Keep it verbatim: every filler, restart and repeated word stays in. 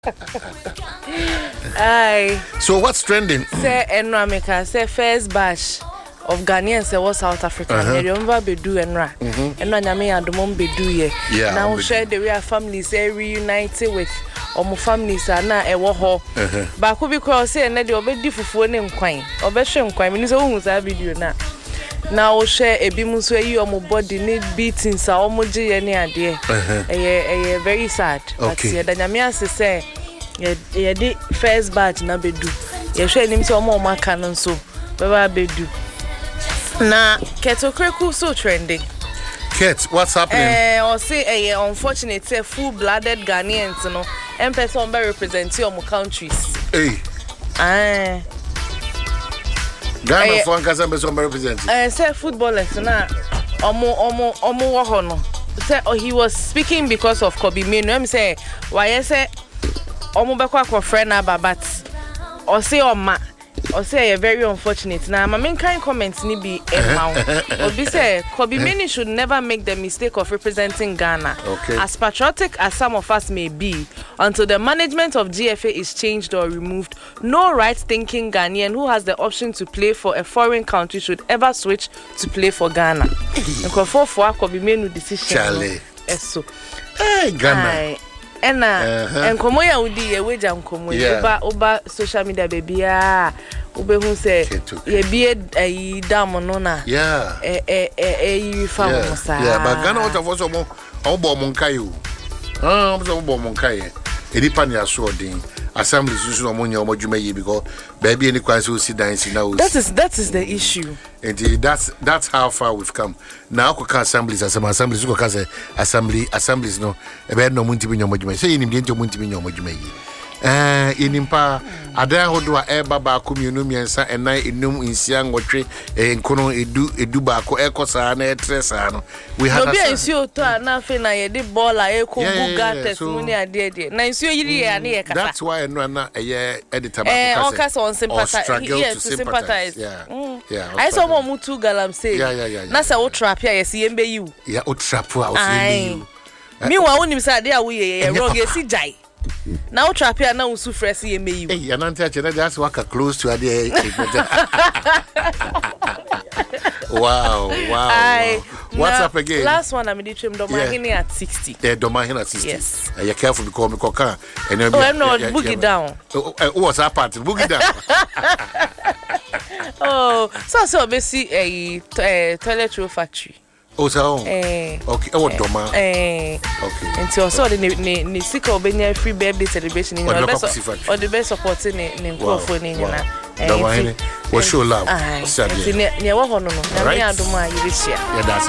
Aye. So what's trending? Say Enra Meka, say first batch of Ghanaians say was South Africa. Uh-huh. They remember Bedu Enra. Enra Nyame Adomon Bedu ye. Yeah. Now share the way families say reunited with omo families are na ewo ho. Ba ko bi cross say na de obedi fufuo ne nkwan. Obehwe nkwan. Me say hu za video na. Now share ebi mu so yi omo body need beatings a omo je ye ne ade. Eh eh very sad. Okay. But Nyame ase say ye di first batch na Bedu. Ye hwe nim say omo omo aka no so. Baba Bedu. Na Ketokreku so trending. Ket, what's happening? Eh, or say eh unfortunate say full-blooded Ghanaians no, em person be represent your countries. Hey. Ah. Ghana for Nkasa be some represent. Eh, say footballers na omo omo omo wo ho no. Say oh, he was speaking because of Kobe Menu. Em say why say omo be kwa kwa friend na babat. Or say o ma or say very unfortunate. Now, my main kind comments ni be Emma. Obi say Kobe Menu should never make the mistake of representing Ghana. Okay. As patriotic as some of us may be, until the management of G F A is changed or removed, no right-thinking Ghanaian who has the option to play for a foreign country should ever switch to play for Ghana. Nkofo for Kobe Menu decision. Charlie. Eso. Hey, Ghana. Ena enkomo ya udi ye weja nkomo oba oba social media baby ah obe hu say ye bie ayi dam no na yeah eh eh eh yi fa mo sa yeah but Ghana what for so mo obo mo nkai o ah mo so obo mo nkai e di pan ya so odin assembly susu no mo nya mo dwuma yi because baby any kwan so si dan si na o that is that is the issue and that's that's how far we've come now ko ka assemblies as assemblies ko ka say assembly assemblies no e be no mo ntimi nya mo dwuma say ni ndi mo ntimi nya mo dwuma yi eh inimpa adan hodo a e baba ko mienu miensa enan enum insia ngotwe e nkono edu edu ba ko e kosa na e tresa no we have no be ensio to na fe na ye di baller e ko buga testimony ade ade na ensio yiri ya na ye kasa that's why no na e editor ba eh o kasa on sympathize yes to sympathize yeah yeah I saw mo mutu galam say na say wo trap ya yes yembe you yeah o trap a o say you me wa wonim say ade a wo ye ye wrong ye si jai now trap here now so fresh ye me you eh ya nan touch na just work close to ade wow wow, I, wow. What's now, up again last one I'm trim Domahini yeah. at sixty yeah Domahini at sixty yes uh, you careful because me koka and oh I'm not boogie down oh what's that part boogie down oh so so be see a toilet roll factory oh so eh okay oh Doma eh okay until so the ni ni sika obenya free birthday celebration in the best or the best supporting in crofo ni na Domahini we show love ni ni wo ho no no na me adoma yiri hia yeah that's